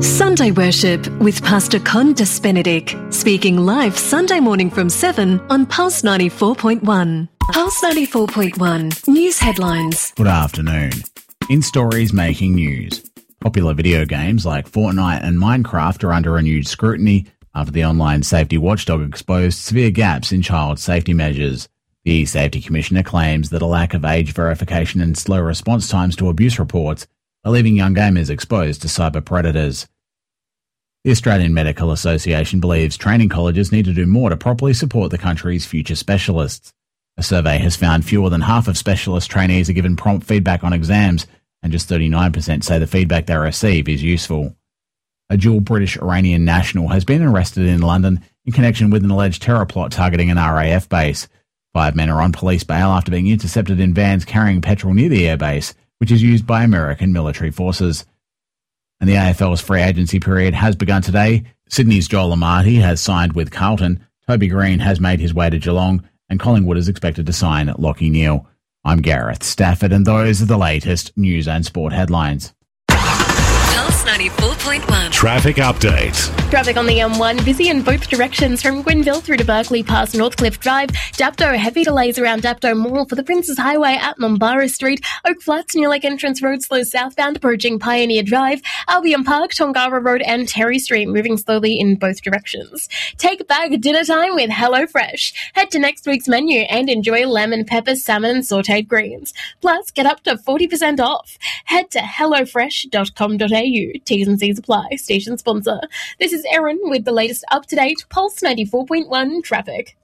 Sunday Worship with Pastor Condas Benedict, speaking live Sunday morning from 7 on Pulse 94.1. Pulse 94.1 News Headlines. Good afternoon. In stories making news, popular video games like Fortnite and Minecraft are under renewed scrutiny after the online safety watchdog exposed severe gaps in child safety measures. The Safety Commissioner claims that a lack of age verification and slow response times to abuse reports are leaving young gamers exposed to cyber predators. The Australian Medical Association believes training colleges need to do more to properly support the country's future specialists. A survey has found fewer than half of specialist trainees are given prompt feedback on exams, and just 39% say the feedback they receive is useful. A dual British-Iranian national has been arrested in London in connection with an alleged terror plot targeting an RAF base. 5 men are on police bail after being intercepted in vans carrying petrol near the airbase, which is used by American military forces. And the AFL's free agency period has begun today. Sydney's Joel Amartey has signed with Carlton, Toby Green has made his way to Geelong, and Collingwood is expected to sign at Lachie Neale. I'm Gareth Stafford, and those are the latest news and sport headlines. Pulse 94.1. Traffic update. Traffic on the M1 busy in both directions from Gwenville through to Berkeley past Northcliffe Drive. Dapto, heavy delays around Dapto Mall for the Princes Highway at Mombara Street. Oak Flats, New Lake Entrance Road slow southbound approaching Pioneer Drive. Albion Park, Tongara Road and Terry Street moving slowly in both directions. Take back dinner time with HelloFresh. Head to next week's menu and enjoy lemon, pepper, salmon and sauteed greens. Plus, get up to 40% off. Head to hellofresh.com.au. T's and C's apply. Station sponsor. This is Erin with the latest up-to-date Pulse 94.1 traffic.